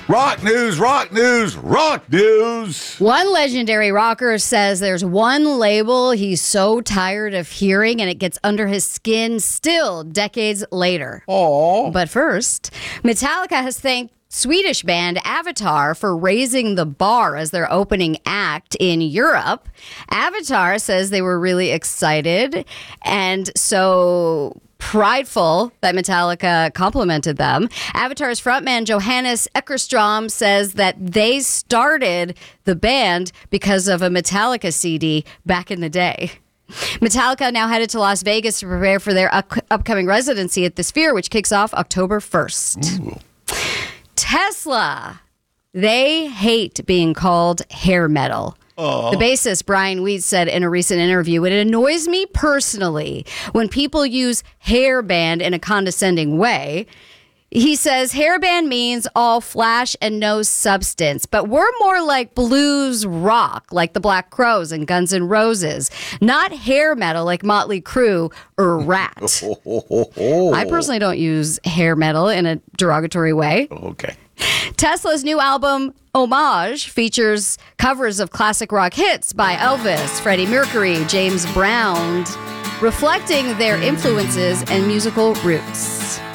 Rock news, rock news, rock news. One legendary rocker says there's one label he's so tired of hearing and it gets under his skin still decades later. Oh. But first, Metallica has thanked Swedish band Avatar for raising the bar as their opening act in Europe. Avatar says they were really excited and so prideful that Metallica complimented them. Avatar's frontman Johannes Eckerstrom says that they started the band because of a Metallica CD back in the day. Metallica now headed to Las Vegas to prepare for their upcoming residency at the Sphere, which kicks off October 1st. Ooh. Tesla, they hate being called hair metal. The bassist, Brian Weed, said in a recent interview, "It annoys me personally when people use hairband in a condescending way." He says hairband means all flash and no substance, but we're more like blues rock, like the Black Crowes and Guns N' Roses, not hair metal like Motley Crue or Rat. I personally don't use hair metal in a derogatory way. Okay. Tesla's new album, Homage, features covers of classic rock hits by Elvis, Freddie Mercury, James Brown, reflecting their influences and musical roots.